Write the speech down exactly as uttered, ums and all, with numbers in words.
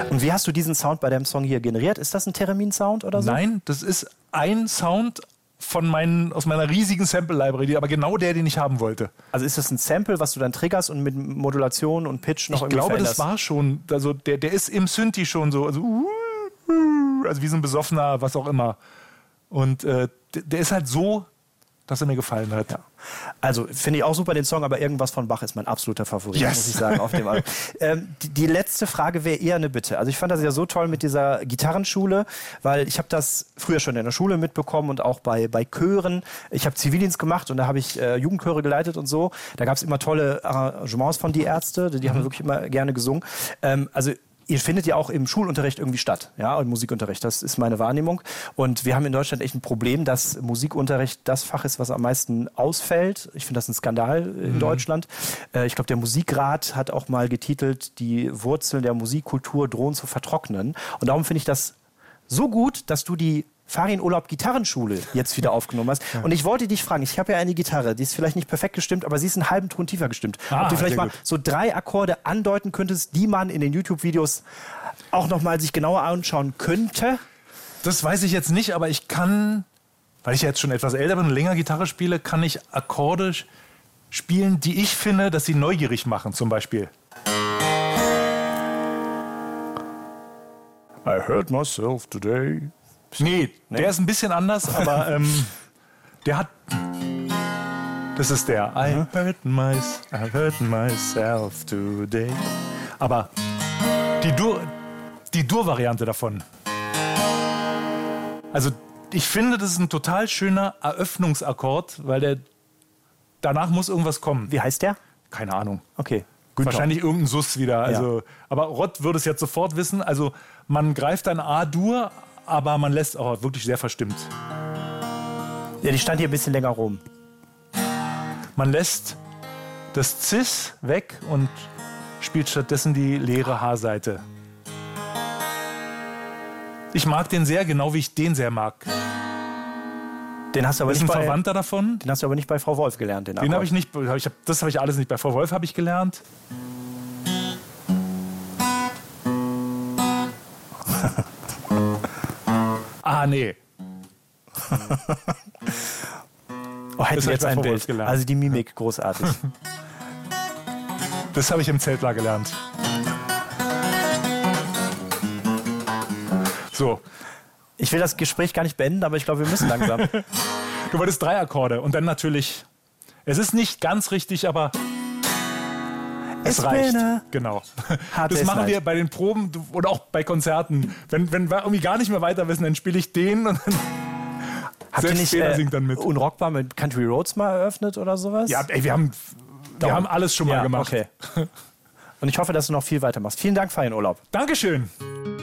Und wie hast du diesen Sound bei deinem Song hier generiert? Ist das ein Theremin-Sound oder so? Nein, das ist ein Sound von meinen, aus meiner riesigen Sample-Library, aber genau der, den ich haben wollte. Also ist das ein Sample, was du dann triggerst und mit Modulation und Pitch noch ich irgendwie glaube, veränderst? das war schon, also der, der ist im Synthi schon so, also, also wie so ein besoffener, was auch immer. Und äh, der, der ist halt so, dass er mir gefallen hat. Ja. Also finde ich auch super den Song, aber irgendwas von Bach ist mein absoluter Favorit, yes. muss ich sagen, auf dem Album. ähm, die, die letzte Frage wäre eher eine Bitte. Also ich fand das ja so toll mit dieser Gitarrenschule, weil ich habe das früher schon in der Schule mitbekommen und auch bei, bei Chören. Ich habe Zivildienst gemacht und da habe ich äh, Jugendchöre geleitet und so. Da gab es immer tolle Arrangements von Die Ärzte, die, die mhm. haben wirklich immer gerne gesungen. Ähm, also ihr findet ja auch im Schulunterricht irgendwie statt, ja, im Musikunterricht. Das ist meine Wahrnehmung. Und wir haben in Deutschland echt ein Problem, dass Musikunterricht das Fach ist, was am meisten ausfällt. Ich finde das ein Skandal in mhm. Deutschland. Äh, ich glaube, der Musikrat hat auch mal getitelt, die Wurzeln der Musikkultur drohen zu vertrocknen. Und darum finde ich das so gut, dass du die Farin Urlaub Gitarrenschule jetzt wieder aufgenommen hast. Ja. Und ich wollte dich fragen, ich habe ja eine Gitarre, die ist vielleicht nicht perfekt gestimmt, aber sie ist einen halben Ton tiefer gestimmt. Ah, ob du vielleicht mal gut. so drei Akkorde andeuten könntest, die man in den YouTube-Videos auch noch mal sich genauer anschauen könnte? Das weiß ich jetzt nicht, aber ich kann, weil ich ja jetzt schon etwas älter bin und länger Gitarre spiele, kann ich Akkorde spielen, die ich finde, dass sie neugierig machen, zum Beispiel. I hurt myself today. Nee, nee, der ist ein bisschen anders, aber ähm, der hat... Das ist der I hurt, my, I hurt myself today. Aber die Dur, die Dur-Variante davon. Also ich finde, das ist ein total schöner Eröffnungsakkord, weil der danach muss irgendwas kommen. Wie heißt der? Keine Ahnung. Okay. Günther. Wahrscheinlich irgendein Suss wieder. Also, ja. Aber Rott würde es jetzt sofort wissen. Also man greift ein A-Dur, aber man lässt auch wirklich sehr verstimmt. Ja, die stand hier ein bisschen länger rum. Man lässt das Cis weg und spielt stattdessen die leere H-Seite. Ich mag den sehr, genau wie ich den sehr mag. Den hast du aber ist nicht ein bei, Verwandter davon. Den hast du aber nicht bei Frau Wolf gelernt. Den, den habe ich nicht. Ich hab, das habe ich alles nicht. Bei Frau Wolf habe ich gelernt. Ah, nee. Oh, hätte ich jetzt ein Bild. Gelernt. Also die Mimik, großartig. Das habe ich im Zeltler gelernt. So. Ich will das Gespräch gar nicht beenden, aber ich glaube, wir müssen langsam. Du wolltest drei Akkorde und dann natürlich... Es ist nicht ganz richtig, aber... Es reicht. Genau. Das machen wir bei den Proben oder auch bei Konzerten. Wenn, wenn wir irgendwie gar nicht mehr weiter wissen, dann spiele ich den und dann... Habt ihr nicht äh, singt dann mit. Unrockbar mit Country Roads mal eröffnet oder sowas? Ja, ey, wir haben, wir haben alles schon mal ja, gemacht. Okay. Und ich hoffe, dass du noch viel weitermachst. Vielen Dank, Farin Urlaub. Dankeschön.